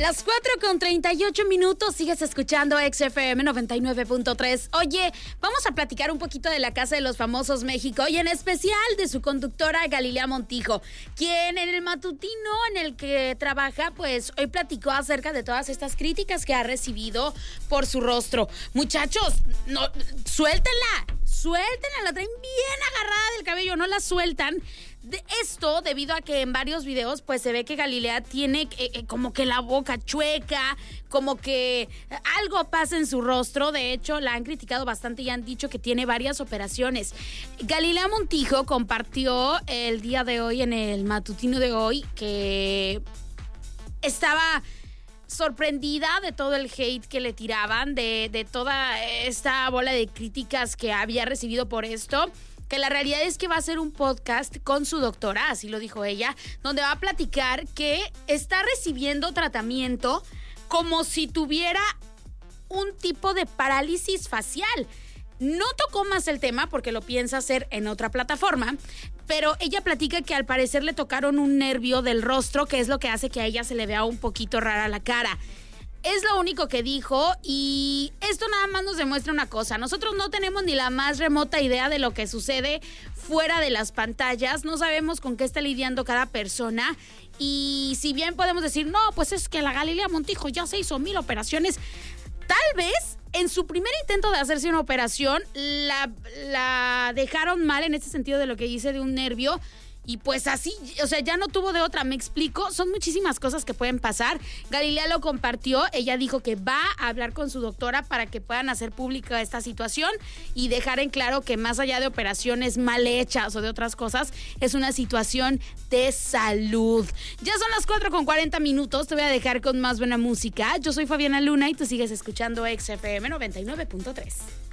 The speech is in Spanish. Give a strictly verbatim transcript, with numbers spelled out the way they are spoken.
Las cuatro con treinta y ocho minutos, sigues escuchando X F M noventa y nueve punto tres. Oye, vamos a platicar un poquito de La Casa de los Famosos México y en especial de su conductora Galilea Montijo, quien en el matutino en el que trabaja, pues hoy platicó acerca de todas estas críticas que ha recibido por su rostro. Muchachos, no, suéltenla, suéltenla, la traen bien agarrada del cabello, no la sueltan. De esto debido a que en varios videos pues se ve que Galilea tiene eh, eh, como que la boca chueca, como que algo pasa en su rostro. De hecho, la han criticado bastante y han dicho que tiene varias operaciones. Galilea Montijo compartió el día de hoy en el matutino de hoy que estaba sorprendida de todo el hate que le tiraban, de, de toda esta bola de críticas que había recibido por esto. Que la realidad es que va a hacer un podcast con su doctora, así lo dijo ella, donde va a platicar que está recibiendo tratamiento como si tuviera un tipo de parálisis facial. No tocó más el tema porque lo piensa hacer en otra plataforma, pero ella platica que al parecer le tocaron un nervio del rostro, que es lo que hace que a ella se le vea un poquito rara la cara. Es lo único que dijo y esto nada más nos demuestra una cosa. Nosotros no tenemos ni la más remota idea de lo que sucede fuera de las pantallas. No sabemos con qué está lidiando cada persona. Y si bien podemos decir, no, pues es que la Galilea Montijo ya se hizo mil operaciones. Tal vez en su primer intento de hacerse una operación la, la dejaron mal en este sentido de lo que dice de un nervio. Y pues así, o sea, ya no tuvo de otra, me explico. Son muchísimas cosas que pueden pasar. Galilea lo compartió, ella dijo que va a hablar con su doctora para que puedan hacer pública esta situación y dejar en claro que más allá de operaciones mal hechas o de otras cosas, es una situación de salud. Ya son las cuatro con cuarenta minutos, te voy a dejar con más buena música. Yo soy Fabiana Luna y tú sigues escuchando X F M noventa y nueve punto tres.